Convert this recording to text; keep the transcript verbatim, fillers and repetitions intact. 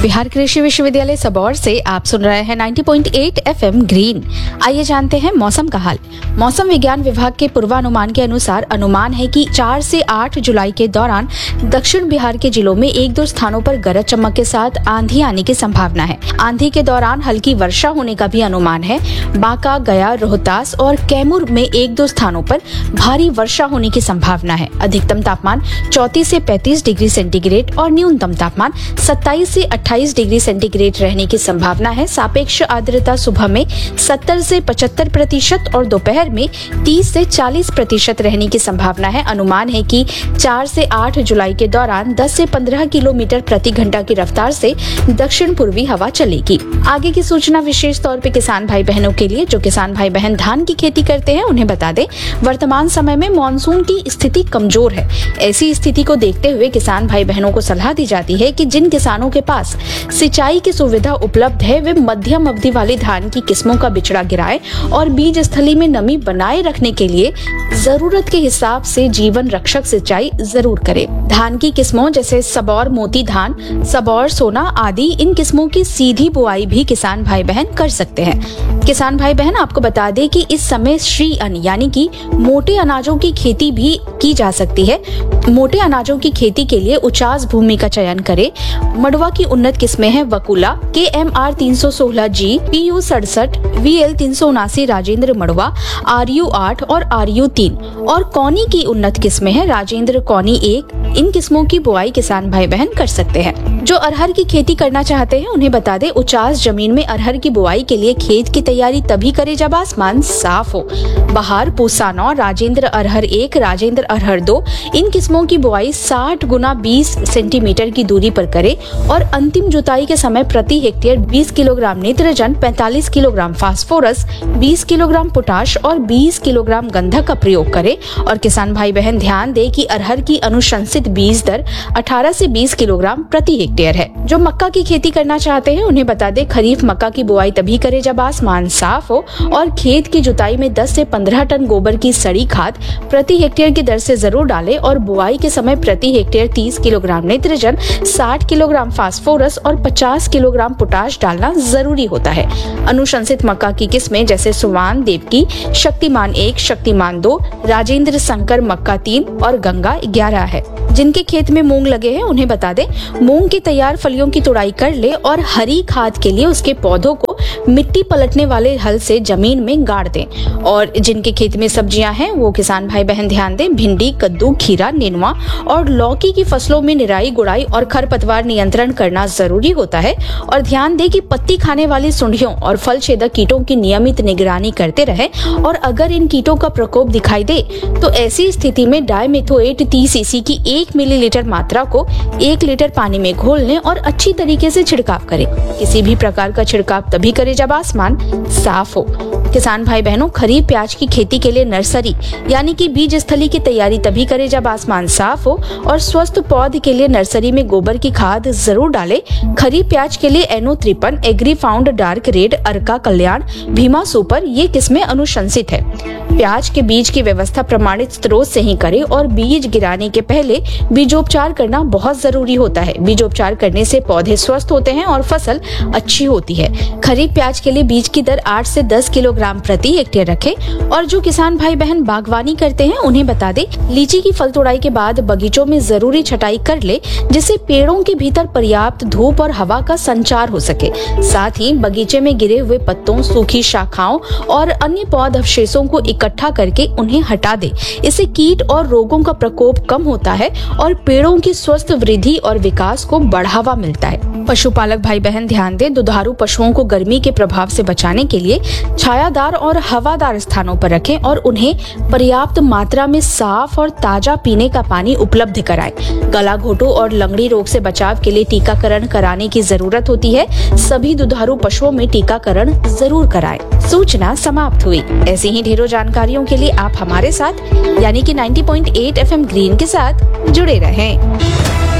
बिहार कृषि विश्वविद्यालय सबौर से आप सुन रहे हैं नब्बे पॉइंट आठ एफएम ग्रीन। आइए जानते हैं मौसम का हाल। मौसम विज्ञान विभाग के पूर्वानुमान के अनुसार अनुमान है कि चार से आठ जुलाई के दौरान दक्षिण बिहार के जिलों में एक दो स्थानों पर गरज चमक के साथ आंधी आने की संभावना है। आंधी के दौरान हल्की वर्षा होने का भी अनुमान है। बांका, गया, रोहतास और कैमूर में एक दो स्थानों पर भारी वर्षा होने की संभावना है। अधिकतम तापमान चौंतीस से पैंतीस डिग्री सेंटीग्रेड और न्यूनतम तापमान सत्ताईस से अट्ठाईस डिग्री सेंटीग्रेड रहने की संभावना है। सापेक्ष आर्द्रता सुबह में सत्तर से पचहत्तर प्रतिशत और दोपहर में तीस से चालीस प्रतिशत रहने की संभावना है। अनुमान है कि चार से आठ जुलाई के दौरान दस से पंद्रह किलोमीटर प्रति घंटा की रफ्तार से दक्षिण पूर्वी हवा चलेगी। आगे की सूचना विशेष तौर पे किसान भाई बहनों के लिए। जो किसान भाई बहन धान की खेती करते हैं उन्हें बता दें, वर्तमान समय में मानसून की स्थिति कमजोर है। ऐसी स्थिति को देखते हुए किसान भाई बहनों को सलाह दी जाती है कि जिन किसानों के पास सिंचाई की सुविधा उपलब्ध है वे मध्यम अवधि वाली धान की किस्मों का बिचड़ा गिराए और बीज स्थली में नमी बनाए रखने के लिए जरूरत के हिसाब से जीवन रक्षक सिंचाई जरूर करें। धान की किस्मों जैसे सबौर मोती धान, सबौर सोना आदि इन किस्मों की सीधी बुआई भी किसान भाई बहन कर सकते हैं। किसान भाई बहन आपको बता दें कि इस समय श्री अन्न यानी कि मोटे अनाजों की खेती भी की जा सकती है। मोटे अनाजों की खेती के लिए उचास भूमि का चयन करें। मड़वा की उन्नत किस्में हैं वकुला, के एम आर तीन सौ सोलह जी, पी यू सड़सठ, वी एल तीन सौ उनासी राजेंद्र मड़वा, आर यू आठ और आर यू तीन। और कौनी की उन्नत किस्में हैं राजेंद्र कौनी एक। इन किस्मों की बुआई किसान भाई बहन कर सकते हैं। जो अरहर की खेती करना चाहते हैं उन्हें बता दें, उचास जमीन में अरहर की बुआई के लिए खेत की तैयारी तभी करें जब आसमान साफ हो। बहार, पूसा नौ, राजेंद्र अरहर एक, राजेंद्र अरहर दो, इन किस्मों की बुआई साठ गुना बीस सेंटीमीटर की दूरी पर करें और अंतिम जुताई के समय प्रति हेक्टेयर बीस किलोग्राम नाइट्रोजन, पैंतालीस किलोग्राम फास्फोरस, बीस किलोग्राम पोटाश और बीस किलोग्राम गंधक का प्रयोग करें। और किसान भाई बहन ध्यान दें कि अरहर की अनुशंसित बीज दर अठारह से बीस किलोग्राम प्रति हेक्टेयर है। जो मक्का की खेती करना चाहते हैं उन्हें बता दें, खरीफ मक्का की बुआई तभी करें जब आसमान साफ हो और खेत की जुताई में दस से पंद्रह टन गोबर की सड़ी खाद प्रति हेक्टेयर की दर से जरूर डालें और बुआई के समय प्रति हेक्टेयर तीस किलोग्राम नाइट्रोजन, साठ किलोग्राम फास्फोरस और पचास किलोग्राम पोटाश डालना जरूरी होता है। अनुशंसित मक्का की किस्में जैसे सुवान, देवकी, शक्तिमान एक, शक्तिमान दो, राजेंद्र शंकर मक्का तीन और गंगा ग्यारह है। जिनके खेत में मूंग लगे हैं उन्हें बता दें, मूंग की तैयार फलियों की तुड़ाई कर ले और हरी खाद के लिए उसके पौधों को मिट्टी पलटने वाले हल से जमीन में गाड़ दें। और जिनके खेत में सब्जियां हैं वो किसान भाई बहन ध्यान दें, भिंडी, कद्दू, खीरा, नेनुआ और लौकी की फसलों में निराई गुड़ाई और खरपतवार नियंत्रण करना जरूरी होता है। और ध्यान दें कि पत्ती खाने वाली सुंडियों और फल छेदक कीटों की नियमित निगरानी करते रहे और अगर इन कीटों का प्रकोप दिखाई दे तो ऐसी स्थिति में डाइमेथोएट तीस सीसी की एक मिलीलीटर मात्रा को एक लीटर पानी में घोल लें और अच्छी तरीके से छिड़काव करें। किसी भी प्रकार का छिड़काव तभी करें जब आसमान साफ हो। किसान भाई बहनों, खरीफ प्याज की खेती के लिए नर्सरी यानी कि बीज स्थली की तैयारी तभी करें जब आसमान साफ हो और स्वस्थ पौध के लिए नर्सरी में गोबर की खाद जरूर डालें। खरीफ प्याज के लिए एनो त्रिपन, एग्री फाउंड डार्क रेड, अर्का कल्याण, भीमा सुपर ये किस्में अनुशंसित है। प्याज के बीज की व्यवस्था प्रमाणित स्रोत से ही करें और बीज गिराने के पहले बीजोपचार करना बहुत जरूरी होता है। बीजोपचार करने से पौधे स्वस्थ होते हैं और फसल अच्छी होती है। खरीफ प्याज के लिए बीज की दर आठ से दस किलोग्राम प्रति हेक्टेयर रखें। और जो किसान भाई बहन बागवानी करते हैं उन्हें बता दें, लीची की फल तोड़ाई के बाद बगीचों में जरूरी छटाई कर ले जिससे पेड़ों के भीतर पर्याप्त धूप और हवा का संचार हो सके। साथ ही बगीचे में गिरे हुए पत्तों, सूखी शाखाओं और अन्य पौध अवशेषों को इकट्ठा करके उन्हें हटा दे। इससे कीट और रोगों का प्रकोप कम होता है और पेड़ों की स्वस्थ वृद्धि और विकास को बढ़ावा मिलता है। पशुपालक भाई बहन ध्यान दें, दुधारू पशुओं को गर्मी के प्रभाव से बचाने के लिए छायादार और हवादार स्थानों पर रखें और उन्हें पर्याप्त मात्रा में साफ और ताजा पीने का पानी उपलब्ध कराएं। गला घोटू और लंगड़ी रोग से बचाव के लिए टीकाकरण कराने की जरूरत होती है। सभी दुधारू पशुओं में टीकाकरण जरूर कराएं। सूचना समाप्त हुई। ऐसी ही ढेरों जानकारियों के लिए आप हमारे साथ यानी कि नब्बे पॉइंट आठ एफएम ग्रीन के साथ जुड़े रहें।